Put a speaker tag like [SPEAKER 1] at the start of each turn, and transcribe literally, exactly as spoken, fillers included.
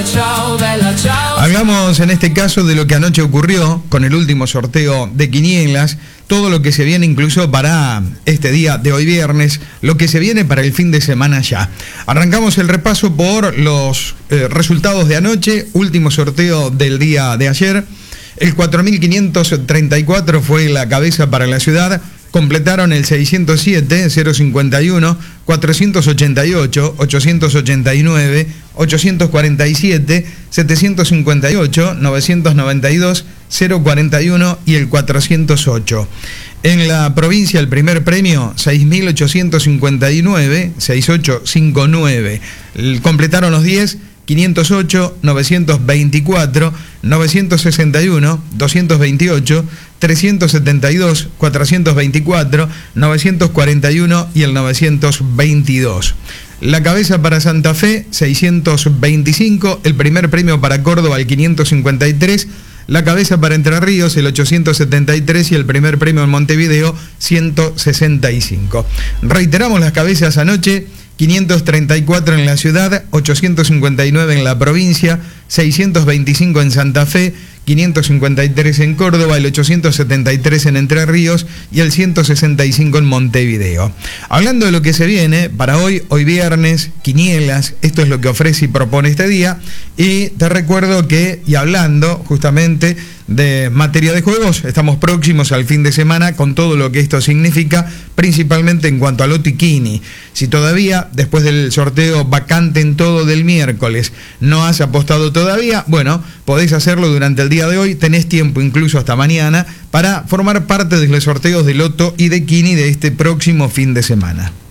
[SPEAKER 1] Hablamos en este caso de lo que anoche ocurrió con el último sorteo de quinielas, todo lo que se viene incluso para este día de hoy viernes, lo que se viene para el fin de semana ya. Arrancamos el repaso por los eh, resultados de anoche, último sorteo del día de ayer. El cuatro mil quinientos treinta y cuatro fue la cabeza para la ciudad. Completaron el seiscientos siete, cero cincuenta y uno, cuatrocientos ochenta y ocho, ochocientos ochenta y nueve, ochocientos cuarenta y siete, setecientos cincuenta y ocho, novecientos noventa y dos, cero cuarenta y uno y el cuatrocientos ocho. En la provincia el primer premio, seis mil ochocientos cincuenta y nueve, sesenta y ocho cincuenta y nueve. Completaron los diez, quinientos ocho, novecientos veinticuatro, novecientos sesenta y uno, doscientos veintiocho, trescientos setenta y dos, cuatrocientos veinticuatro, novecientos cuarenta y uno y el novecientos veintidós. La cabeza para Santa Fe, seiscientos veinticinco, el primer premio para Córdoba, el quinientos cincuenta y tres, la cabeza para Entre Ríos, el ochocientos setenta y tres y el primer premio en Montevideo, ciento sesenta y cinco. Reiteramos las cabezas anoche: quinientos treinta y cuatro en la ciudad, ochocientos cincuenta y nueve en la provincia, seiscientos veinticinco en Santa Fe, quinientos cincuenta y tres en Córdoba, el ochocientos setenta y tres en Entre Ríos y el ciento sesenta y cinco en Montevideo. Hablando de lo que se viene para hoy, hoy viernes, quinielas, esto es lo que ofrece y propone este día. Y te recuerdo que, y hablando justamente de materia de juegos, estamos próximos al fin de semana con todo lo que esto significa, principalmente en cuanto a Lotiquini. Si todavía, después del sorteo vacante en todo del miércoles, no has apostado todavía, bueno, podés hacerlo durante el día de hoy, tenés tiempo incluso hasta mañana para formar parte de los sorteos de Loto y de Quini de este próximo fin de semana.